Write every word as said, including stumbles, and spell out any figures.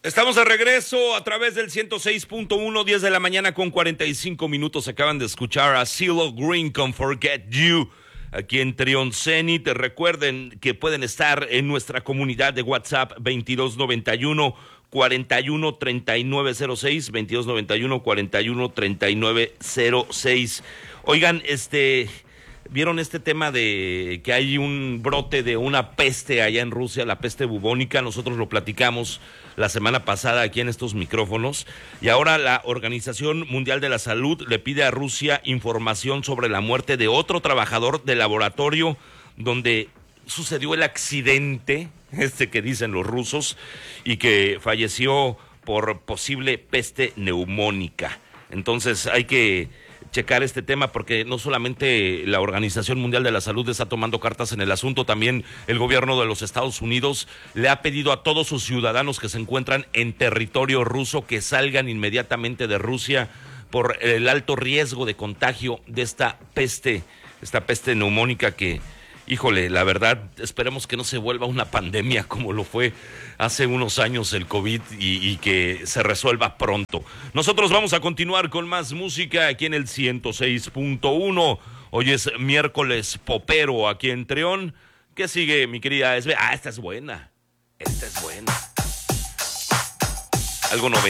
Estamos de regreso a través del ciento seis punto uno, diez de la mañana con cuarenta y cinco minutos. Acaban de escuchar a CeeLo Green con Forget You aquí en Trion Zenith. Recuerden que pueden estar en nuestra comunidad de WhatsApp veintidós noventa y uno, cuarenta y uno, treinta y nueve cero seis, veintidós noventa y uno, cuarenta y uno, treinta y nueve cero seis. Oigan, este... ¿Vieron este tema de que hay un brote de una peste allá en Rusia, la peste bubónica? Nosotros lo platicamos la semana pasada aquí en estos micrófonos. Y ahora la Organización Mundial de la Salud le pide a Rusia información sobre la muerte de otro trabajador del laboratorio donde sucedió el accidente, este que dicen los rusos, y que falleció por posible peste neumónica. Entonces hay que checar este tema porque no solamente la Organización Mundial de la Salud está tomando cartas en el asunto, también el gobierno de los Estados Unidos le ha pedido a todos sus ciudadanos que se encuentran en territorio ruso que salgan inmediatamente de Rusia por el alto riesgo de contagio de esta peste, esta peste neumónica que, híjole, la verdad, esperemos que no se vuelva una pandemia como lo fue hace unos años el COVID y, y que se resuelva pronto. Nosotros vamos a continuar con más música aquí en el ciento seis punto uno. Hoy es miércoles popero aquí en Trión. ¿Qué sigue, mi querida Esbe? Ah, esta es buena. Esta es buena. Algo novedoso.